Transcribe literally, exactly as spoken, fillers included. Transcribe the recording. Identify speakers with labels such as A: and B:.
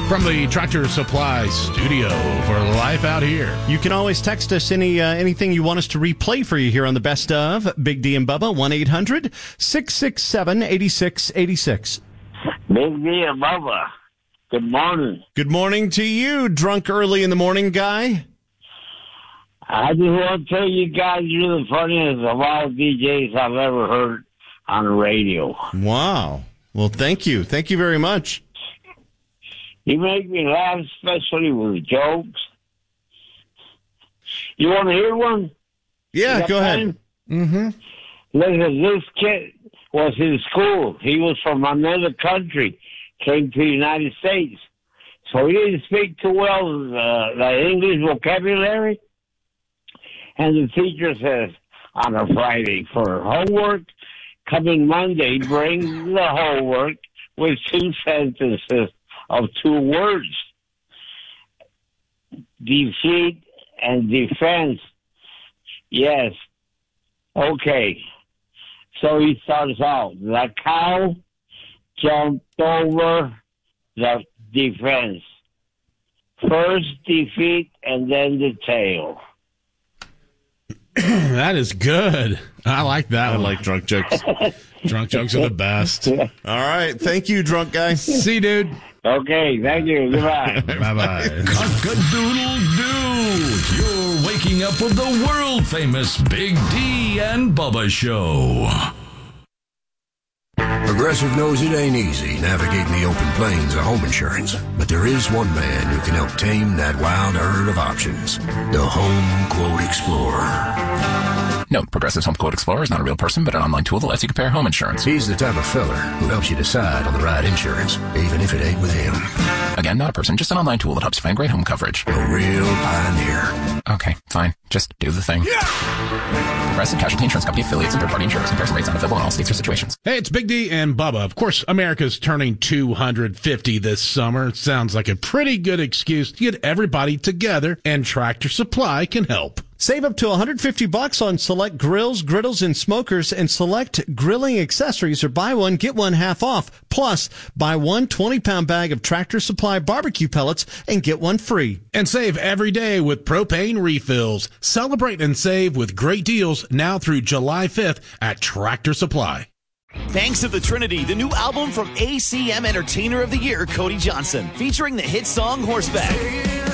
A: From the Tractor Supply studio for Life Out Here.
B: You can always text us any uh, anything you want us to replay for you here on the Best of Big D and Bubba, one eight hundred six six seven eight six eight six.
C: Big D and Bubba, good morning.
B: Good morning to you, drunk early in the morning guy.
C: I just want to tell you guys you're the funniest of all D Js I've ever heard on the radio.
B: Wow. Well, thank you. Thank you very much.
C: You make me laugh, especially with jokes. You want to hear one?
B: Yeah, go ahead. Mm-hmm.
C: Listen, this kid was in school. He was from another country, came to the United States. So he didn't speak too well uh, the English vocabulary. And the teacher says on a Friday for homework, coming Monday, bring the homework with two sentences of two words, defeat and defense. Yes. Okay. So he starts out. The cow jumped over the defense. First defeat and then the tail.
A: That is good. I like that
B: I
A: one.
B: like drunk jokes.
A: Drunk jokes are the best.
B: All right. Thank you, drunk guy.
A: See you, dude.
C: Okay, thank you. Goodbye.
A: Bye-bye.
D: Cock-a-doodle-doo. You're waking up with the world-famous Big D and Bubba Show.
E: Progressive knows it ain't easy navigating the open plains of home insurance, but there is one man who can help tame that wild herd of options. The Home Quote Explorer.
F: Note, Progressive's Home Quote Explorer is not a real person, but an online tool that lets you compare home insurance.
E: He's the type of feller who helps you decide on the right insurance, even if it ain't with him.
F: Again, not a person, just an online tool that helps you find great home coverage.
E: A real pioneer.
F: Okay, fine. Just do the thing. Yeah! Progressive Casualty Insurance Company affiliates and third-party insurers. Comparison rates not available in all states or situations.
A: Hey, it's Big D and Bubba. Of course, America's turning two hundred fifty this summer. It sounds like a pretty good excuse to get everybody together, and Tractor Supply can help.
B: Save up to one hundred fifty bucks on select grills, griddles, and smokers, and select grilling accessories, or buy one, get one half off. Plus, buy one twenty-pound bag of Tractor Supply barbecue pellets and get one free.
A: And save every day with propane refills. Celebrate and save with great deals now through July fifth at Tractor Supply.
G: Banks of the Trinity, the new album from A C M Entertainer of the Year, Cody Johnson, featuring the hit song Horseback.